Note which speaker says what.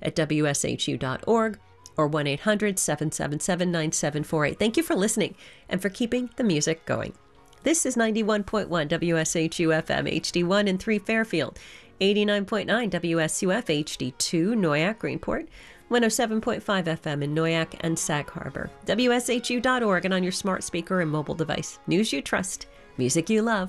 Speaker 1: at wshu.org or 1-800-777-9748. Thank you for listening and for keeping the music going. This is 91.1 WSHU FM HD1 in 3 Fairfield, 89.9 WSUF HD2 Noyak Greenport, 107.5 FM in Noyak and Sag Harbor, WSHU.org, and on your smart speaker and mobile device. News you trust, music you love.